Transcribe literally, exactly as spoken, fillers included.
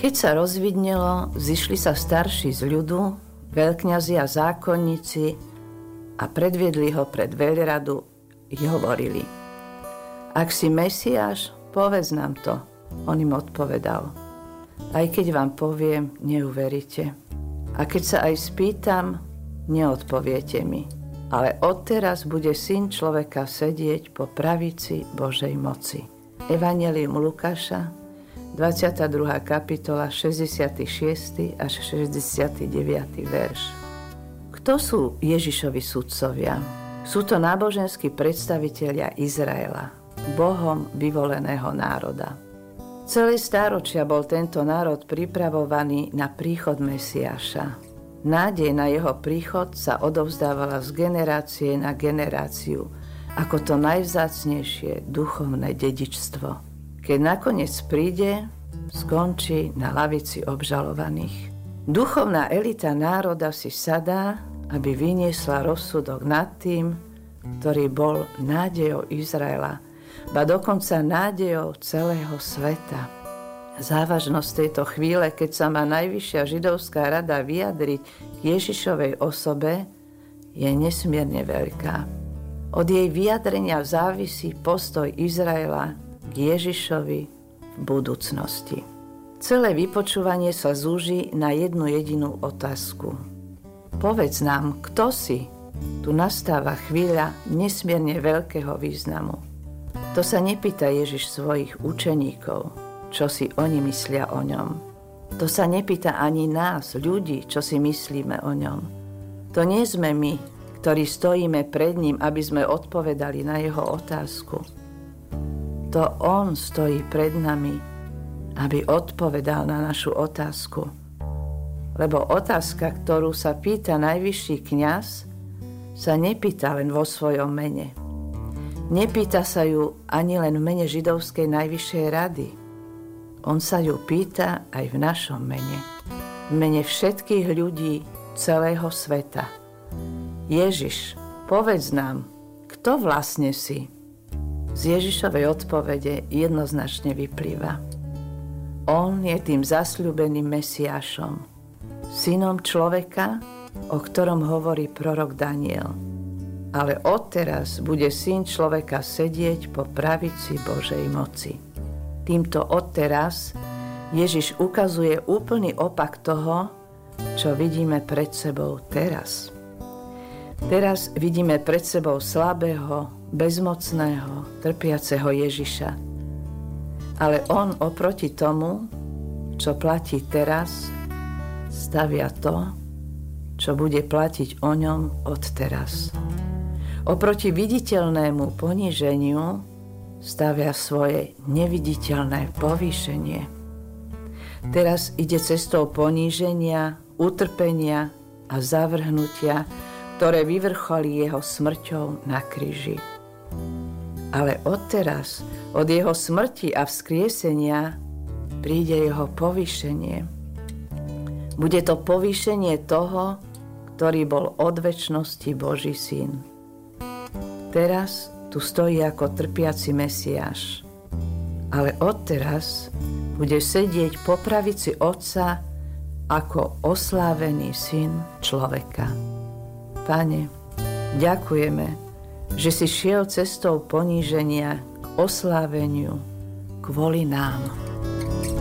Keď sa rozvidnelo, zišli sa starší z ľudu, veľkňazi a zákonníci a predviedli ho pred veľradu i hovorili: Ak si Mesiáš, povedz nám to. On im odpovedal: Aj keď vám poviem, neuveríte. A keď sa aj spýtam, neodpoviete mi. Ale odteraz bude Syn človeka sedieť po pravici Božej moci. Evanjelium Lukáša, dvadsiata druhá kapitola, šesťdesiaty šiesty až šesťdesiaty deviaty verš. Kto sú Ježišovi sudcovia? Sú to náboženskí predstavitelia Izraela, Bohom vyvoleného národa. Celé stáročia bol tento národ pripravovaný na príchod Mesiáša. Nádej na jeho príchod sa odovzdávala z generácie na generáciu ako to najvzácnejšie duchovné dedičstvo. Keď nakoniec príde, skončí na lavici obžalovaných. Duchovná elita národa si sadá, aby vyniesla rozsudok nad tým, ktorý bol nádejou Izraela, ba dokonca nádejou celého sveta. Závažnosť tejto chvíle, keď sa má Najvyššia židovská rada vyjadriť k Ježišovej osobe, je nesmierne veľká. Od jej vyjadrenia závisí postoj Izraela k Ježišovi v budúcnosti. Celé vypočúvanie sa zúži na jednu jedinú otázku. Povedz nám, kto si? Tu nastáva chvíľa nesmierne veľkého významu. To sa nepýta Ježiš svojich učeníkov, čo si oni myslia o ňom. To sa nepýta ani nás, ľudí, čo si myslíme o ňom. To nie sme my, ktorí stojíme pred ním, aby sme odpovedali na jeho otázku. To on stojí pred nami, aby odpovedal na našu otázku. Lebo otázka, ktorú sa pýta najvyšší kňaz, sa nepýta len vo svojom mene. Nepýta sa ju ani len v mene židovskej najvyššej rady. On sa ju pýta aj v našom mene. V mene všetkých ľudí celého sveta. Ježiš, povedz nám, kto vlastne si? Z Ježišovej odpovede jednoznačne vyplýva. On je tým zasľúbeným Mesiášom, synom človeka, o ktorom hovorí prorok Daniel. Ale odteraz bude Syn človeka sedieť po pravici Božej moci. Týmto odteraz Ježiš ukazuje úplný opak toho, čo vidíme pred sebou teraz. Teraz vidíme pred sebou slabého, bezmocného, trpiaceho Ježiša. Ale on oproti tomu, čo platí teraz, stavia to, čo bude platiť o ňom od teraz. Oproti viditeľnému poníženiu stavia svoje neviditeľné povýšenie. Teraz ide cestou poníženia, utrpenia a zavrhnutia, ktoré vyvrcholí jeho smrťou na kríži. Ale odteraz, od jeho smrti a vzkriesenia, príde jeho povýšenie. Bude to povýšenie toho, ktorý bol od večnosti Boží syn. Teraz tu stojí ako trpiaci Mesiáš, ale odteraz bude sedieť po pravici Otca ako oslávený syn človeka. Pane, ďakujeme, že si šiel cestou poníženia k osláveniu kvôli nám.